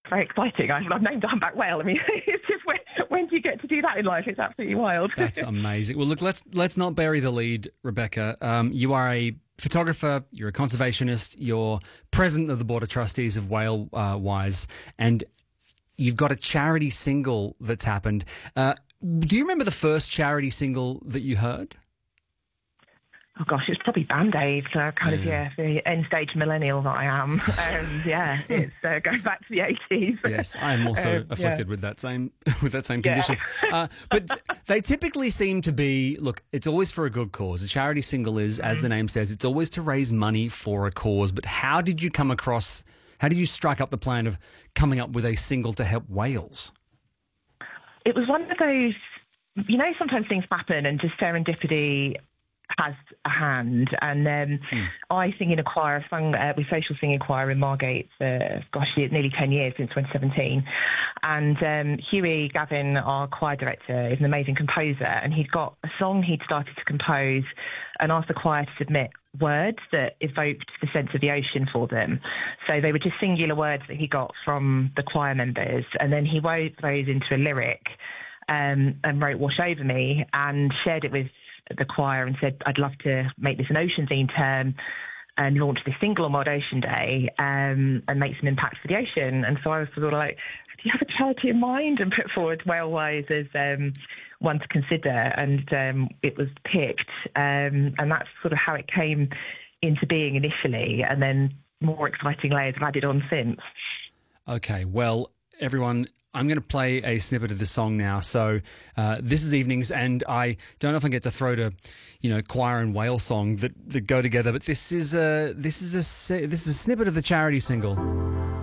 very exciting. I've named a humpback whale. I mean, it's just when do you get to do that in life? It's absolutely wild. That's amazing. Well, look, let's not bury the lead, Rebecca. You are a photographer, you're a conservationist, you're president of the Board of Trustees of Whale Wise, and you've got a charity single that's happened. Do you remember the first charity single that you heard? Oh gosh, it's probably Band-Aid. So the end stage millennial that I am. It's going back to the 80s. Yes, I am also afflicted with that same condition. But they typically seem to be, look, it's always for a good cause. A charity single is, as the name says, it's always to raise money for a cause. But how did you strike up the plan of coming up with a single to help whales? It was one of those, sometimes things happen and just serendipity has a hand. And I sing in a choir. I've sung with Social Singing Choir in Margate for, nearly 10 years, since 2017. And Huey Gavin, our choir director, is an amazing composer, and he'd got a song he'd started to compose and asked the choir to submit words that evoked the sense of the ocean for them. So they were just singular words that he got from the choir members, and then he wove those into a lyric and wrote Wash Over Me and shared it with the choir and said, I'd love to make this an ocean-themed term and launch this single on World Ocean Day and make some impact for the ocean. And so I was sort of like, do you have a charity in mind? And put forward Whale Wise as one to consider. And it was picked. And that's sort of how it came into being initially. And then more exciting layers have added on since. Okay, well, everyone, I'm going to play a snippet of the song now. So this is Evenings, and I don't often get to throw to, choir and whale song that go together, but this is a snippet of the charity single.